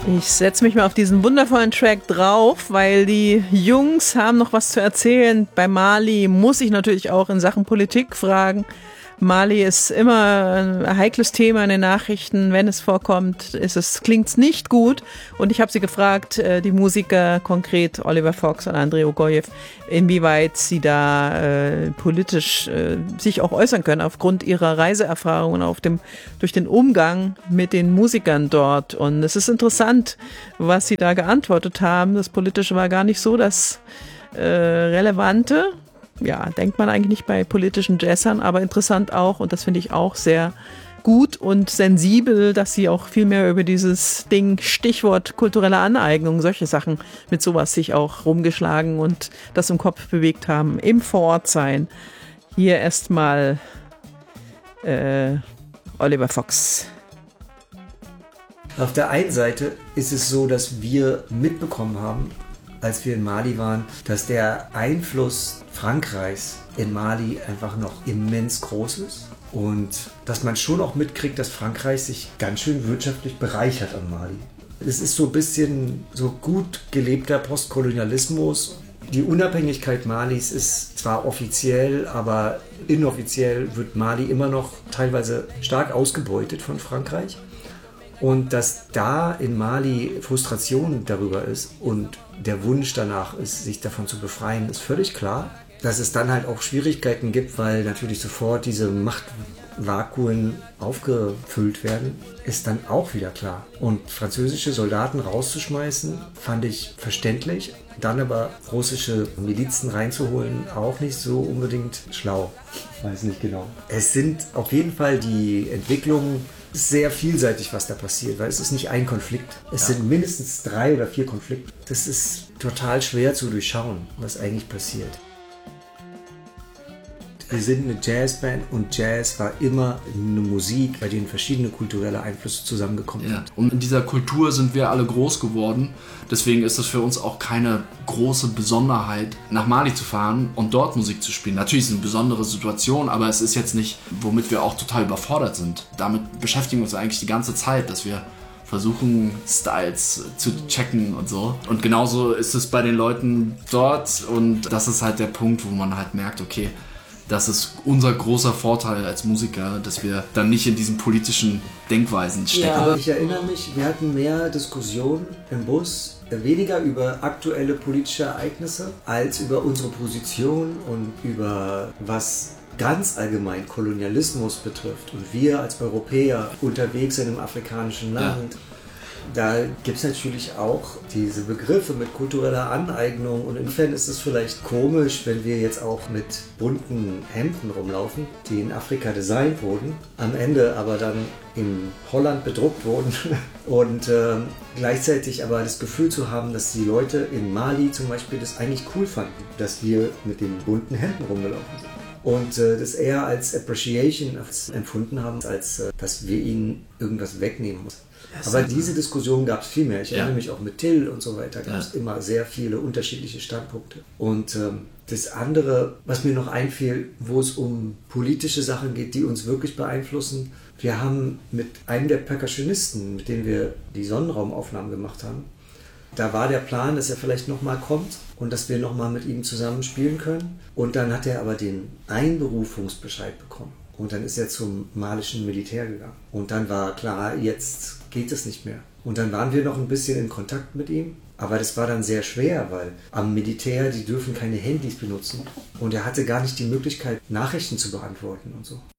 Ich setze mich mal auf diesen wundervollen Track drauf, weil die Jungs haben noch was zu erzählen. Bei Mali muss ich natürlich auch in Sachen Politik fragen. Mali ist immer ein heikles Thema in den Nachrichten. Wenn es vorkommt, klingt's nicht gut. Und ich habe sie gefragt, die Musiker, konkret Oliver Fox und Andrei Ogojew, inwieweit sie da politisch sich auch äußern können aufgrund ihrer Reiseerfahrungen durch den Umgang mit den Musikern dort. Und es ist interessant, was sie da geantwortet haben. Das Politische war gar nicht so das Relevante. Ja, denkt man eigentlich nicht bei politischen Jazzern, aber interessant auch, und das finde ich auch sehr gut und sensibel, dass sie auch viel mehr über dieses Ding, Stichwort kulturelle Aneignung, solche Sachen mit sowas sich auch rumgeschlagen und das im Kopf bewegt haben, im Vorortsein. Hier erstmal Oliver Fox. Auf der einen Seite ist es so, dass wir mitbekommen haben, als wir in Mali waren, dass der Einfluss Frankreichs in Mali einfach noch immens groß ist und dass man schon auch mitkriegt, dass Frankreich sich ganz schön wirtschaftlich bereichert an Mali. Es ist so ein bisschen so gut gelebter Postkolonialismus. Die Unabhängigkeit Malis ist zwar offiziell, aber inoffiziell wird Mali immer noch teilweise stark ausgebeutet von Frankreich. Und dass da in Mali Frustration darüber ist und der Wunsch danach ist, sich davon zu befreien, ist völlig klar. Dass es dann halt auch Schwierigkeiten gibt, weil natürlich sofort diese Machtvakuen aufgefüllt werden, ist dann auch wieder klar. Und französische Soldaten rauszuschmeißen, fand ich verständlich. Dann aber russische Milizen reinzuholen, auch nicht so unbedingt schlau. Weiß nicht genau. Es sind auf jeden Fall die Entwicklungen sehr vielseitig, was da passiert, weil es ist nicht ein Konflikt. Es sind mindestens 3 oder 4 Konflikte. Das ist total schwer zu durchschauen, was eigentlich passiert. Wir sind eine Jazzband und Jazz war immer eine Musik, bei denen verschiedene kulturelle Einflüsse zusammengekommen sind. Und in dieser Kultur sind wir alle groß geworden. Deswegen ist es für uns auch keine große Besonderheit, nach Mali zu fahren und dort Musik zu spielen. Natürlich ist es eine besondere Situation, aber es ist jetzt nicht, womit wir auch total überfordert sind. Damit beschäftigen wir uns eigentlich die ganze Zeit, dass wir versuchen, Styles zu checken und so. Und genauso ist es bei den Leuten dort. Und das ist halt der Punkt, wo man halt merkt, okay, das ist unser großer Vorteil als Musiker, dass wir dann nicht in diesen politischen Denkweisen stecken. Ja, aber ich erinnere mich, wir hatten mehr Diskussionen im Bus, weniger über aktuelle politische Ereignisse, als über unsere Position und über was ganz allgemein Kolonialismus betrifft. Und wir als Europäer unterwegs in einem afrikanischen Land, da gibt es natürlich auch diese Begriffe mit kultureller Aneignung und insofern ist es vielleicht komisch, wenn wir jetzt auch mit bunten Hemden rumlaufen, die in Afrika designt wurden, am Ende aber dann in Holland bedruckt wurden und gleichzeitig aber das Gefühl zu haben, dass die Leute in Mali zum Beispiel das eigentlich cool fanden, dass wir mit den bunten Hemden rumgelaufen sind. Und das eher als Appreciation empfunden haben, als dass wir ihnen irgendwas wegnehmen müssen. Aber diese Diskussion gab es viel mehr. Ich erinnere mich auch mit Till und so weiter, gab es immer sehr viele unterschiedliche Standpunkte. Und das andere, was mir noch einfiel, wo es um politische Sachen geht, die uns wirklich beeinflussen, wir haben mit einem der Percussionisten, mit dem wir die Sonnenraumaufnahmen gemacht haben, da war der Plan, dass er vielleicht nochmal kommt und dass wir nochmal mit ihm zusammen spielen können. Und dann hat er aber den Einberufungsbescheid bekommen. Und dann ist er zum malischen Militär gegangen. Und dann war klar, jetzt geht es nicht mehr. Und dann waren wir noch ein bisschen in Kontakt mit ihm. Aber das war dann sehr schwer, weil am Militär, die dürfen keine Handys benutzen. Und er hatte gar nicht die Möglichkeit, Nachrichten zu beantworten und so.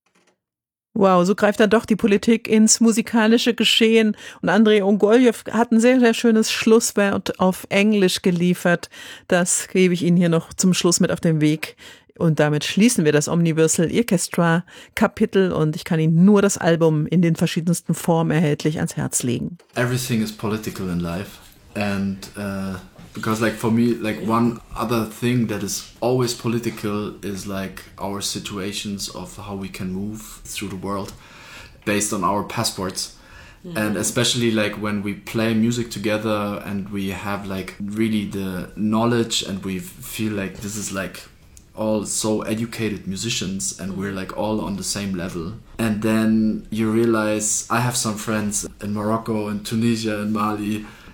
Wow, so greift dann doch die Politik ins musikalische Geschehen. Und Andrei Ogojew hat ein sehr, sehr schönes Schlusswort auf Englisch geliefert. Das gebe ich Ihnen hier noch zum Schluss mit auf den Weg. Und damit schließen wir das Omniversal Orchestra Kapitel und ich kann Ihnen nur das Album in den verschiedensten Formen erhältlich ans Herz legen. Everything is political in life and because like for me like one other thing that is always political is like our situations of how we can move through the world based on our passports. And especially like when we play music together and we have like really the knowledge and we feel like this is like all so educated musicians and we're like all on the same level. And then you realize I have some friends in Morocco, in Tunisia, in Mali,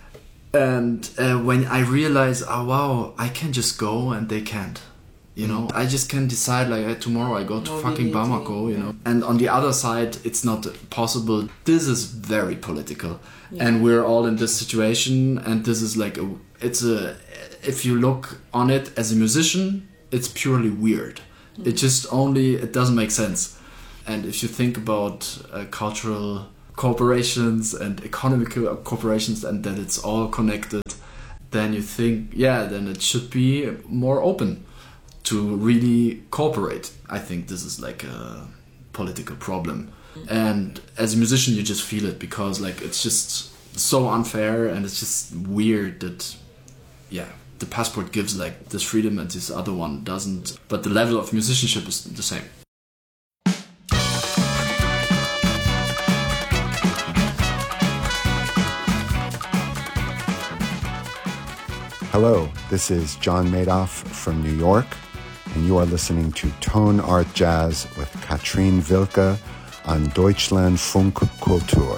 And when I realize, oh wow, I can just go and they can't. You know, I just can decide like, hey, tomorrow I go to fucking Bamako, you know. And on the other side, it's not possible. This is very political. Yeah. And we're all in this situation. And this is like, if you look on it as a musician, it's purely weird. It doesn't make sense. And if you think about cultural corporations and economical corporations and that it's all connected, then you think, then it should be more open to really cooperate. I think this is like a political problem. And as a musician, you just feel it because like it's just so unfair and it's just weird that, the passport gives like this freedom and this other one doesn't. But the level of musicianship is the same. Hello, this is John Madoff from New York, and you are listening to Tone Art Jazz with Katrin Wilke on Deutschlandfunk Kultur.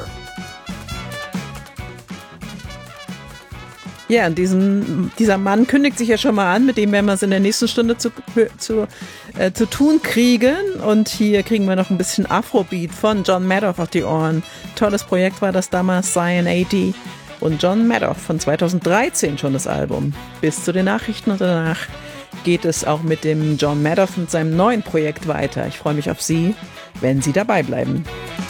Ja, dieser Mann kündigt sich ja schon mal an, mit dem werden wir es in der nächsten Stunde zu tun kriegen. Und hier kriegen wir noch ein bisschen Afrobeat von John Madoff auf die Ohren. Tolles Projekt war das damals, Cyan 80. Und John Madoff von 2013 schon das Album. Bis zu den Nachrichten und danach geht es auch mit dem John Madoff und seinem neuen Projekt weiter. Ich freue mich auf Sie, wenn Sie dabei bleiben.